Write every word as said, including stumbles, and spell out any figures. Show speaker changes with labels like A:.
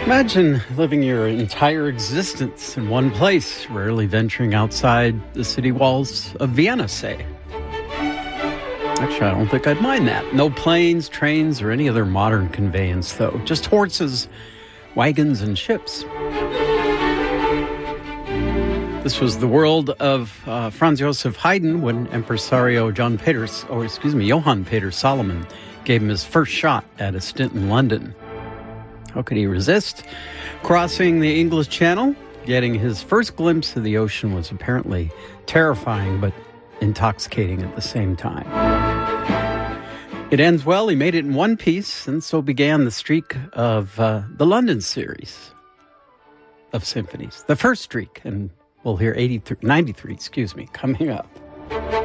A: Imagine living your entire existence in one place, rarely venturing outside the city walls of Vienna, say. Actually, I don't think I'd mind that. No planes, trains, or any other modern conveyance, though. Just horses, wagons, and ships. This was the world of uh, Franz Joseph Haydn when impresario John Peter, or excuse me, Johann Peter Salomon gave him his first shot at a stint in London. How could he resist? Crossing the English Channel, getting his first glimpse of the ocean was apparently terrifying but intoxicating at the same time. It ends well. He made it in one piece, and so began the streak of uh, the London series of symphonies. The first streak, and we'll hear eighty-three, ninety-three, excuse me, coming up.